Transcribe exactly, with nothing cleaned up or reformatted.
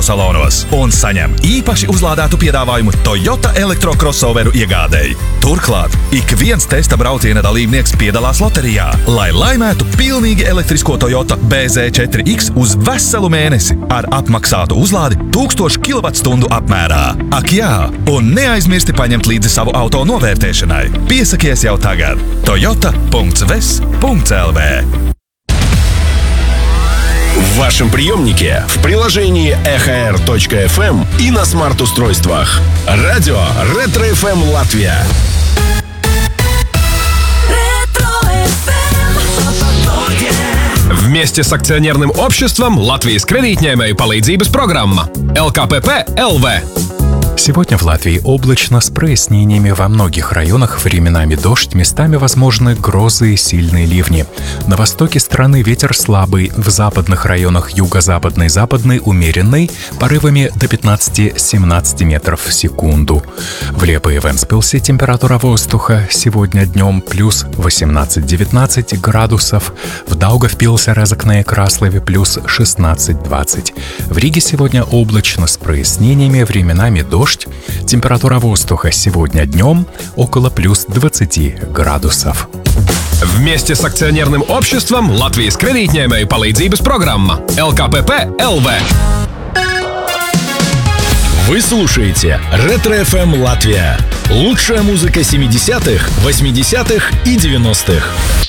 autosalonos un saņem īpaši uzlādētu piedāvājumu Toyota elektrokrossoveru iegādēji. Turklāt ik viens testa brauciena dalībnieks piedalās loterijā, lai laimētu pilnīgi elektrisko Toyota B Z četri X uz veselu mēnesi ar apmaksātu uzlādi tūkstoš kilovatstundu apmērā. Ak jā, un neaizmirsti paņemt līdzi savu auto novērtēšanai. Piesakies jau tagad. toyota punkts ves punkts эл ви. В вашем приемнике, в приложении эх эр точка эф эм и на смарт-устройствах. Радио Ретро-эф эм Латвия. Вместе с акционерным обществом Латвijas кредитņēmēju palīdzības программа эл ка пэ пэ эл ви. Сегодня в Латвии облачно с прояснениями. Во многих районах временами дождь, местами возможны грозы и сильные ливни. На востоке страны ветер слабый, в западных районах юго-западный, западный умеренный, порывами до пятнадцати-семнадцати метров в секунду. В Лепе и Вентспилсе температура воздуха сегодня днем плюс восемнадцать-девятнадцать градусов, в Даугавпилсе, Резекне и Краслове плюс шестнадцать-двадцать. В Риге сегодня облачно с прояснениями, временами дождь. Температура воздуха сегодня днем около плюс двадцати градусов. Вместе с акционерным обществом Латвijas кредитņēmēju palīdzības программа эл ка пэ пэ эл ви. Вы слушаете Ретро-эф эм Латвия. Лучшая музыка семидесятых, восьмидесятых и девяностых.